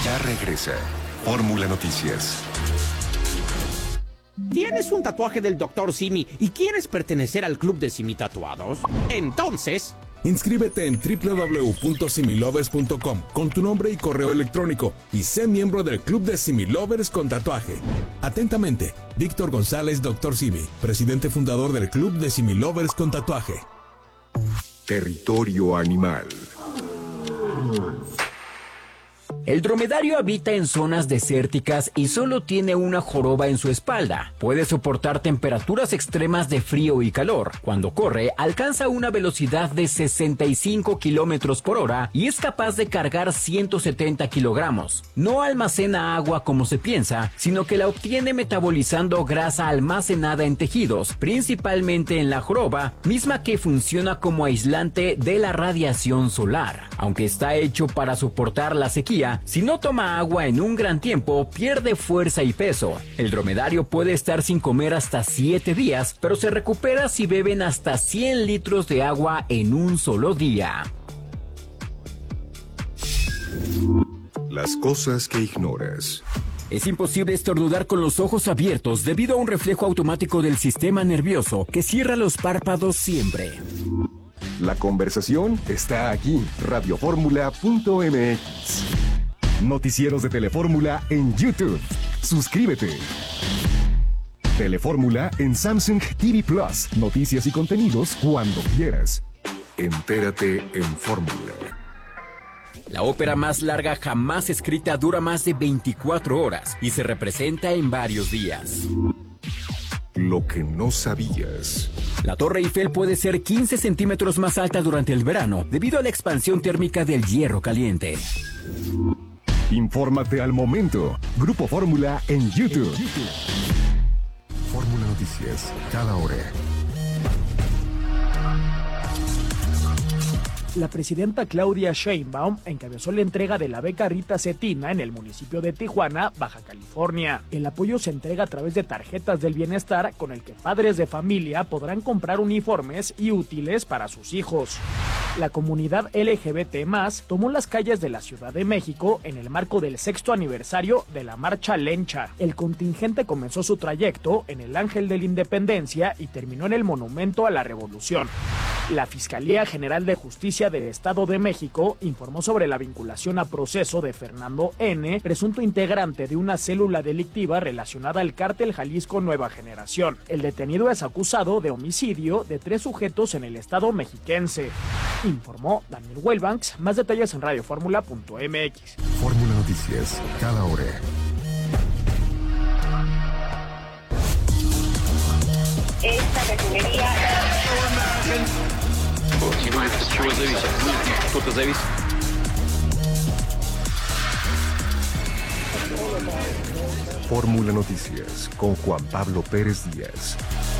Ya regresa Fórmula Noticias. ¿Tienes un tatuaje del Dr. Simi y quieres pertenecer al club de Simi Tatuados? Entonces, inscríbete en www.similovers.com con tu nombre y correo electrónico y sé miembro del club de Similovers con tatuaje. Atentamente, Víctor González, Dr. Simi, presidente fundador del club de Similovers con tatuaje. Territorio animal. El dromedario habita en zonas desérticas y solo tiene una joroba en su espalda. Puede soportar temperaturas extremas de frío y calor. Cuando corre, alcanza una velocidad de 65 kilómetros por hora y es capaz de cargar 170 kilogramos. No almacena agua como se piensa, sino que la obtiene metabolizando grasa almacenada en tejidos, principalmente en la joroba, misma que funciona como aislante de la radiación solar. Aunque está hecho para soportar la sequía, si no toma agua en un gran tiempo, pierde fuerza y peso. El dromedario puede estar sin comer hasta 7 días, pero se recupera si beben hasta 100 litros de agua en un solo día. Las cosas que ignoras. Es imposible estornudar con los ojos abiertos debido a un reflejo automático del sistema nervioso que cierra los párpados siempre. La conversación está aquí. Radioformula.mx. Noticieros de Telefórmula en YouTube. Suscríbete. Telefórmula en Samsung TV Plus. Noticias y contenidos cuando quieras. Entérate en Fórmula. La ópera más larga jamás escrita dura más de 24 horas y se representa en varios días. Lo que no sabías. La Torre Eiffel puede ser 15 centímetros más alta durante el verano debido a la expansión térmica del hierro caliente. Infórmate al momento. Grupo Fórmula en YouTube. Fórmula Noticias, cada hora. La presidenta Claudia Sheinbaum encabezó la entrega de la beca Rita Cetina en el municipio de Tijuana, Baja California. El apoyo se entrega a través de tarjetas del bienestar con el que padres de familia podrán comprar uniformes y útiles para sus hijos. La comunidad LGBT+ tomó las calles de la Ciudad de México en el marco del 6º aniversario de la Marcha Lencha. El contingente comenzó su trayecto en el Ángel de la Independencia y terminó en el Monumento a la Revolución. La Fiscalía General de Justicia del Estado de México informó sobre la vinculación a proceso de Fernando N., presunto integrante de una célula delictiva relacionada al cártel Jalisco Nueva Generación. El detenido es acusado de homicidio de 3 sujetos en el estado mexiquense. Informó Daniel Wellbanks. Más detalles en radioformula.mx. Fórmula Noticias, cada hora. Esta refinería... Fórmula Noticias con Juan Pablo Pérez Díaz.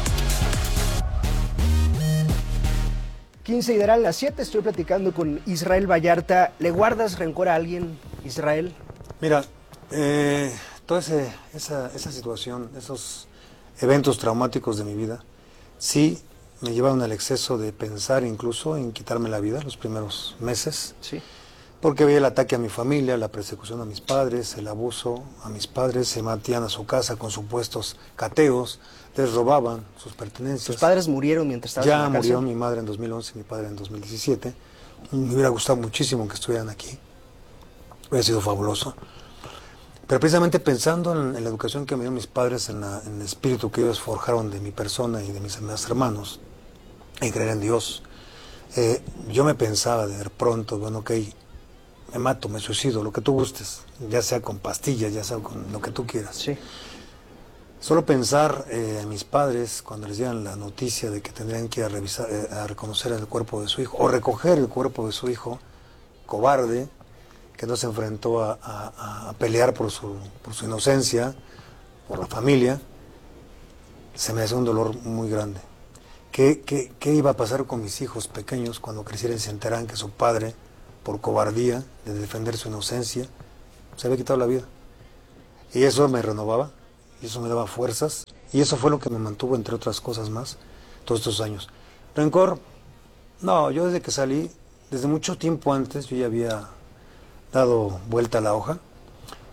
15 y darán las 7, estoy platicando con Israel Vallarta. ¿Le guardas rencor a alguien, Israel? Mira, toda esa situación, esos eventos traumáticos de mi vida, sí me llevaron al exceso de pensar incluso en quitarme la vida los primeros meses. Sí. Porque veía el ataque a mi familia, la persecución a mis padres, el abuso a mis padres, se metían a su casa con supuestos cateos, les robaban sus pertenencias. ¿Tus padres murieron mientras estabas en la Ya cárcel? murió mi madre en 2011 y mi padre en 2017. Me hubiera gustado muchísimo que estuvieran aquí. Hubiera sido fabuloso. Pero precisamente pensando en la educación que me dieron mis padres, en el espíritu que ellos forjaron de mi persona y de mis demás hermanos, en creer en Dios, yo me pensaba de pronto, bueno, ok, me mato, me suicido, lo que tú gustes, ya sea con pastillas, ya sea con lo que tú quieras. Sí. Solo pensar en mis padres cuando les dieran la noticia de que tendrían que ir a revisar, a reconocer el cuerpo de su hijo, o recoger el cuerpo de su hijo, cobarde, que no se enfrentó a pelear por su inocencia, por la familia, se me hace un dolor muy grande. ¿Qué iba a pasar con mis hijos pequeños cuando crecieran y se enteraran que su padre, por cobardía de defender su inocencia, se había quitado la vida? Y eso me renovaba, y eso me daba fuerzas, y eso fue lo que me mantuvo, entre otras cosas más, todos estos años. Rencor, no, yo desde que salí, desde mucho tiempo antes, yo ya había dado vuelta a la hoja.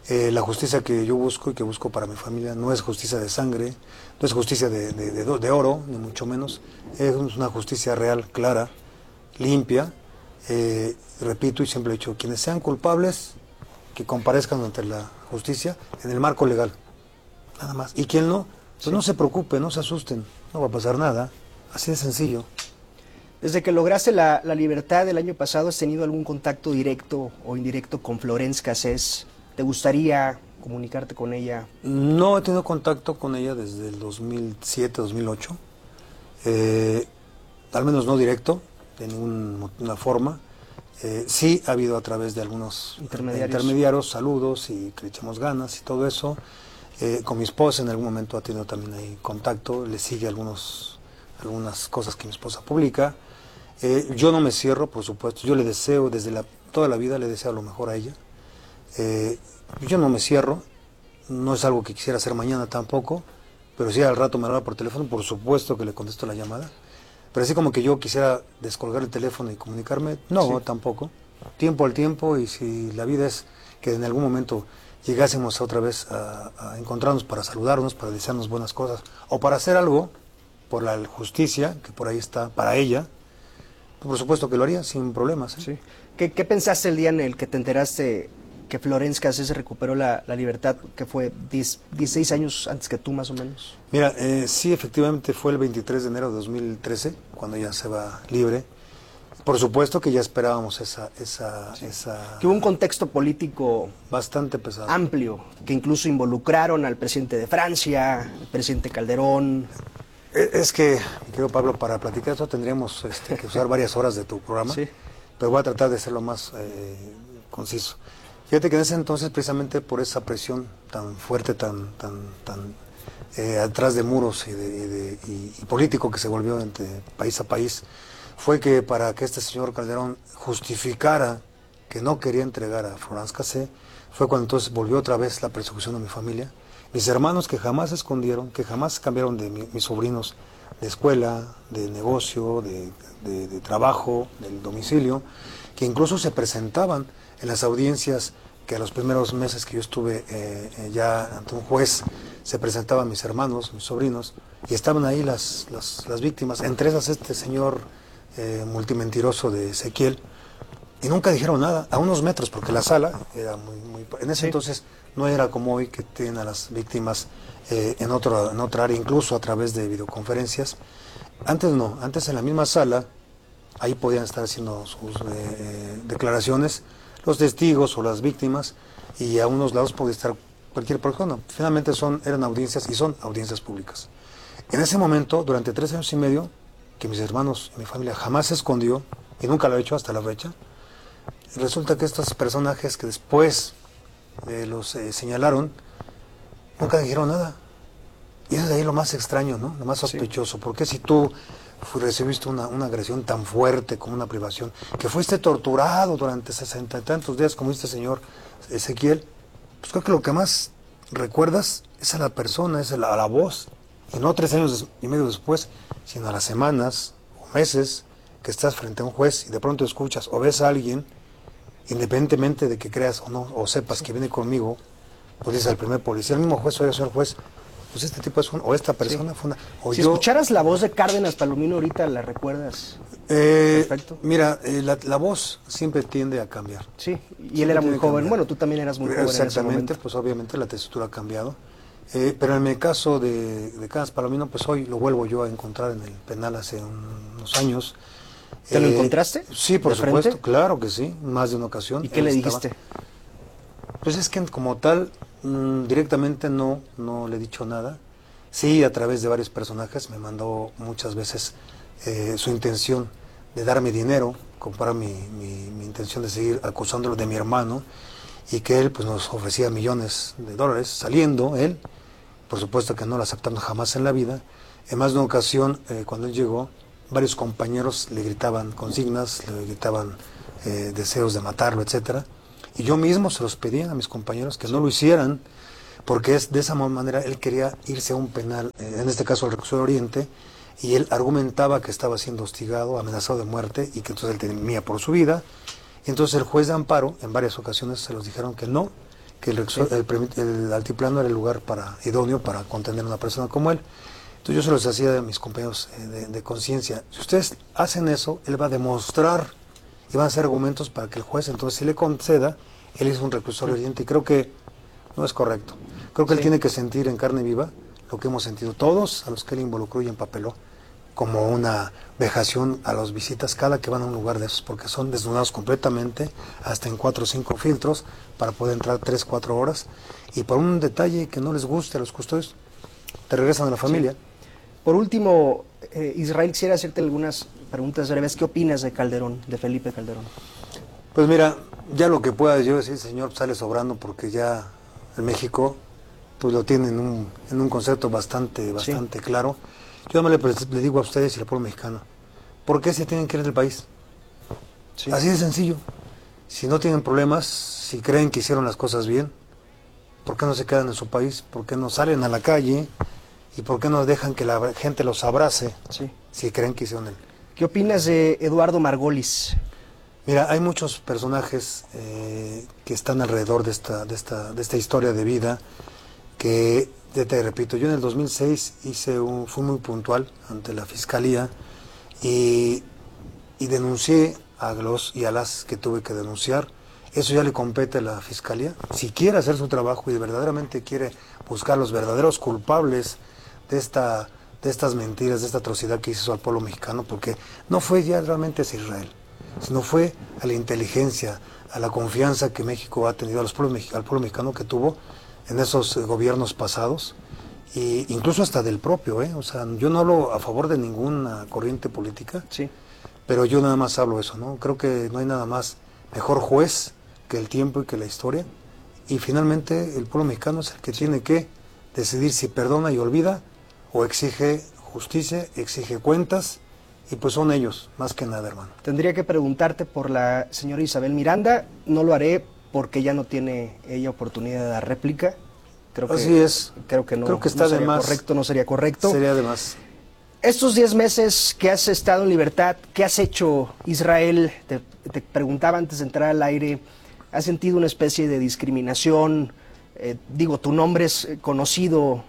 La justicia que yo busco y que busco para mi familia no es justicia de sangre, no es justicia de oro, ni mucho menos. Es una justicia real, clara, limpia. Repito y siempre he dicho, quienes sean culpables, que comparezcan ante la justicia en el marco legal, nada más. Y quien no, pues no se preocupe, no se asusten, no va a pasar nada, así de sencillo. Desde que lograste la libertad el año pasado, ¿has tenido algún contacto directo o indirecto con Florence Cassés? ¿Te gustaría comunicarte con ella? No he tenido contacto con ella desde el 2007, 2008. Al menos no directo, de ninguna forma. Sí ha habido a través de algunos intermediarios saludos y que le echamos ganas y todo eso. Con mi esposa en algún momento ha tenido también ahí contacto, le sigue algunas cosas que mi esposa publica. Yo no me cierro, por supuesto, yo le deseo, toda la vida le deseo lo mejor a ella. Yo no me cierro, no es algo que quisiera hacer mañana tampoco, pero si al rato me habla por teléfono, por supuesto que le contesto la llamada. Pero así como que yo quisiera descolgar el teléfono y comunicarme, no, tampoco. Tiempo al tiempo, y si la vida es que en algún momento llegásemos otra vez a encontrarnos para saludarnos, para desearnos buenas cosas, o para hacer algo por la justicia, que por ahí está, para ella, pues por supuesto que lo haría sin problemas. Sí. ¿Qué pensaste el día en el que te enteraste que Florence Cassés recuperó la libertad, que fue 16 años antes que tú, más o menos? Mira, sí, efectivamente fue el 23 de enero de 2013, cuando ella se va libre. Por supuesto que ya esperábamos esa que hubo un contexto político bastante pesado, amplio, que incluso involucraron al presidente de Francia, al presidente Calderón. Es que, mi querido Pablo, para platicar esto tendríamos que usar varias horas de tu programa, pero voy a tratar de ser lo más conciso. Fíjate que en ese entonces, precisamente por esa presión tan fuerte, tan atrás de muros y político que se volvió entre país a país, fue que para que este señor Calderón justificara que no quería entregar a Florence Cassés, fue cuando entonces volvió otra vez la persecución de mi familia. Mis hermanos, que jamás se escondieron, que jamás cambiaron de mis sobrinos de escuela, de negocio, de trabajo, del domicilio, que incluso se presentaban en las audiencias, que a los primeros meses que yo estuve ya ante un juez, se presentaban mis hermanos, mis sobrinos, y estaban ahí las víctimas, entre esas este señor multimentiroso de Ezequiel, y nunca dijeron nada, a unos metros, porque la sala era muy en ese entonces no era como hoy, que tienen a las víctimas en otra área, incluso a través de videoconferencias. Antes no, antes en la misma sala, ahí podían estar haciendo sus declaraciones los testigos o las víctimas, y a unos lados podía estar cualquier persona. Finalmente eran audiencias, y son audiencias públicas. En ese momento, durante 3 años y medio, que mis hermanos y mi familia jamás se escondió, y nunca lo ha hecho hasta la fecha, resulta que estos personajes que después los señalaron, nunca dijeron nada. Y eso es de ahí lo más extraño, ¿no? Lo más sospechoso. Porque si tú recibiste una agresión tan fuerte como una privación, que fuiste torturado durante 60 y tantos días, como dice el señor Ezequiel, pues creo que lo que más recuerdas es a la persona, es a la voz. Y no 3 años y medio después, sino a las semanas o meses que estás frente a un juez y de pronto escuchas o ves a alguien, independientemente de que creas o no, o sepas que viene conmigo, pues dice al primer policía, el mismo juez, oiga, señor juez, pues este tipo es o esta persona fue una... O si yo, escucharas la voz de Cárdenas Palomino ahorita, ¿la recuerdas? Perfecto. Mira, la voz siempre tiende a cambiar. Sí, y él era muy joven. Bueno, tú también eras muy joven. Exactamente, pues obviamente la textura ha cambiado. Pero en el caso de Cárdenas Palomino, pues hoy lo vuelvo yo a encontrar en el penal hace unos años. ¿Te lo encontraste? Sí, por supuesto, claro que sí, más de una ocasión. ¿Y qué le dijiste? Pues es que como tal, directamente no le he dicho nada. Sí, a través de varios personajes me mandó muchas veces su intención de darme dinero, comprar mi intención de seguir acusándolo de mi hermano, y que él pues nos ofrecía millones de dólares, saliendo él, por supuesto que no lo aceptamos jamás en la vida. En más de una ocasión, cuando él llegó, varios compañeros le gritaban consignas, le gritaban deseos de matarlo, etcétera. Y yo mismo se los pedía a mis compañeros que no lo hicieran, porque de esa manera él quería irse a un penal, en este caso al Reclusorio Oriente, y él argumentaba que estaba siendo hostigado, amenazado de muerte, y que entonces él temía por su vida. Y entonces el juez de amparo, en varias ocasiones se los dijeron que no, que el altiplano era el lugar idóneo para contener a una persona como él. Entonces yo se los hacía a mis compañeros de conciencia. Si ustedes hacen eso, él va a demostrar y van a hacer argumentos para que el juez, entonces, si le conceda, él es un reclusorio oriente, y creo que no es correcto. Creo que él tiene que sentir en carne viva lo que hemos sentido todos, a los que él involucró y empapeló, como una vejación a las visitas cada que van a un lugar de esos, porque son desnudados completamente, hasta en 4 o 5 filtros, para poder entrar 3 o 4 horas, y por un detalle que no les guste a los custodios, te regresan a la familia. Sí. Por último, Israel, quisiera hacerte algunas preguntas breves. ¿Qué opinas de Calderón, de Felipe Calderón? Pues mira, ya lo que pueda yo decir, señor, sale sobrando, porque ya en México pues lo tiene en un concepto bastante claro. Yo le digo a ustedes y al pueblo mexicano, ¿por qué se tienen que ir del país? Sí. Así de sencillo. Si no tienen problemas, si creen que hicieron las cosas bien, ¿por qué no se quedan en su país? ¿Por qué no salen a la calle? ¿Y por qué no dejan que la gente los abrace si creen que hicieron él? ¿Qué opinas de Eduardo Margolis? Mira, hay muchos personajes que están alrededor de esta historia de vida que, ya te repito, yo en el 2006 fui muy puntual ante la Fiscalía y denuncié a los y a las que tuve que denunciar. Eso ya le compete a la Fiscalía. Si quiere hacer su trabajo y verdaderamente quiere buscar los verdaderos culpables de estas mentiras, de esta atrocidad que hizo al pueblo mexicano, porque no fue ya realmente hacia Israel, sino fue a la inteligencia, a la confianza que México ha tenido, al pueblo mexicano que tuvo en esos gobiernos pasados, e incluso hasta del propio, o sea, yo no hablo a favor de ninguna corriente política, pero yo nada más hablo eso, ¿no? Creo que no hay nada más mejor juez que el tiempo y que la historia, y finalmente el pueblo mexicano es el que tiene que decidir si perdona y olvida, o exige justicia, exige cuentas, y pues son ellos, más que nada, hermano. Tendría que preguntarte por la señora Isabel Miranda, no lo haré porque ya no tiene ella oportunidad de dar réplica. Así es. Creo que no, creo que está no sería de más. Correcto, no sería correcto. Sería de más. Estos 10 meses que has estado en libertad, ¿qué has hecho, Israel? Te preguntaba antes de entrar al aire, ¿has sentido una especie de discriminación? Tu nombre es conocido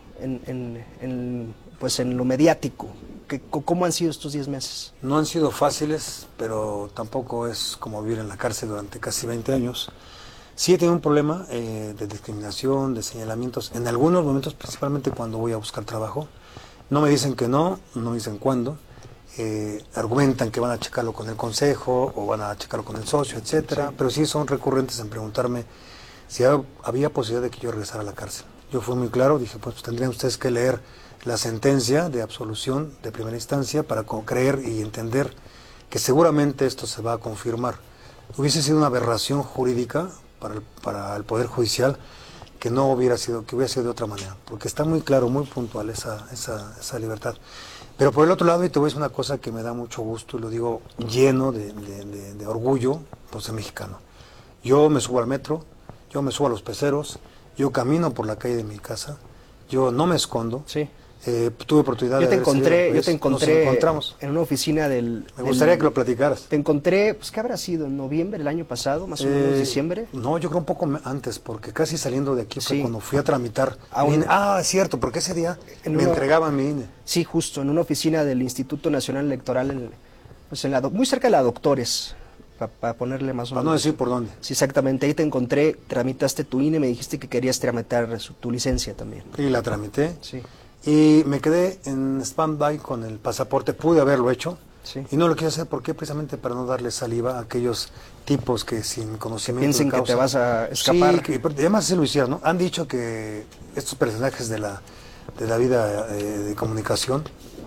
pues en lo mediático. ¿Cómo han sido estos 10 meses? No han sido fáciles, pero tampoco es como vivir en la cárcel durante casi 20 años. Sí he tenido un problema de discriminación, de señalamientos, en algunos momentos, principalmente cuando voy a buscar trabajo. No me dicen que no me dicen cuándo. Argumentan que van a checarlo con el consejo o van a checarlo con el socio, etcétera. Pero sí son recurrentes en preguntarme si había posibilidad de que yo regresara a la cárcel. Yo fui muy claro, dije, pues tendrían ustedes que leer la sentencia de absolución de primera instancia para creer y entender que seguramente esto se va a confirmar. Hubiese sido una aberración jurídica para el Poder Judicial que hubiera sido de otra manera, porque está muy claro, muy puntual esa libertad. Pero por el otro lado, y te voy a decir una cosa que me da mucho gusto, y lo digo lleno de orgullo, por ser mexicano. Yo me subo al metro, yo me subo a los peceros, yo camino por la calle de mi casa, yo no me escondo. Sí. Tuve oportunidad de yo te encontré nos encontramos en una oficina Me gustaría que lo platicaras. Te encontré, pues ¿qué habrá sido? ¿En noviembre del año pasado, más o menos diciembre? No, yo creo un poco antes, porque casi saliendo de aquí fue cuando fui a tramitar mi INE. Es cierto, porque ese día me entregaban mi INE. Sí, justo, en una oficina del Instituto Nacional Electoral, muy cerca de la Doctores, para ponerle más o menos. Para no decir por dónde. Sí, exactamente, ahí te encontré, tramitaste tu INE, me dijiste que querías tramitar tu licencia también. Y la tramité. Sí. Y me quedé en stand-by con el pasaporte, pude haberlo hecho, y no lo quise hacer, ¿por qué? Precisamente para no darle saliva a aquellos tipos que sin conocimiento piensen de causa, que te vas a escapar. Sí, además se lo hicieron, ¿no? Han dicho que estos personajes de la vida de comunicación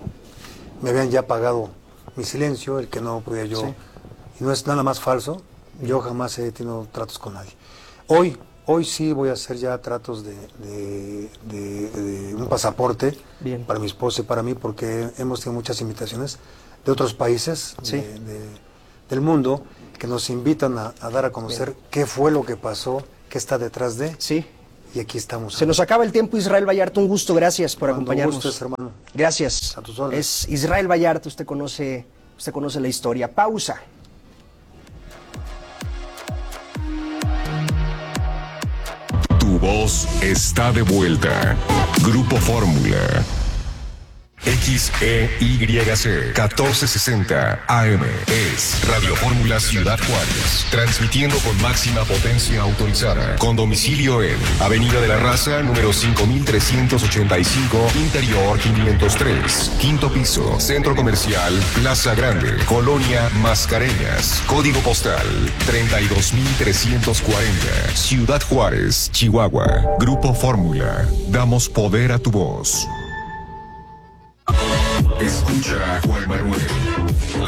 me habían ya pagado mi silencio, el que no podía yo, y no es nada más falso, yo jamás he tenido tratos con nadie. Hoy sí voy a hacer ya tratos de un pasaporte para mi esposa y para mí, porque hemos tenido muchas invitaciones de otros países del mundo que nos invitan a dar a conocer qué fue lo que pasó, qué está detrás de. Sí. Y aquí estamos. Se nos acaba el tiempo, Israel Vallarta, un gusto, gracias por acompañarnos. Gustes, hermano. Gracias. A tus órdenes. Es Israel Vallarta, usted conoce la historia. Pausa. voz está de vuelta. Grupo Fórmula. XEYC 1460 AM es Radio Fórmula Ciudad Juárez, transmitiendo con máxima potencia autorizada, con domicilio en Avenida de la Raza, número 5385, Interior 503, quinto piso, Centro Comercial Plaza Grande, Colonia Mascareñas, código postal 32340, Ciudad Juárez, Chihuahua. Grupo Fórmula, damos poder a tu voz. Escucha a Juan Manuel.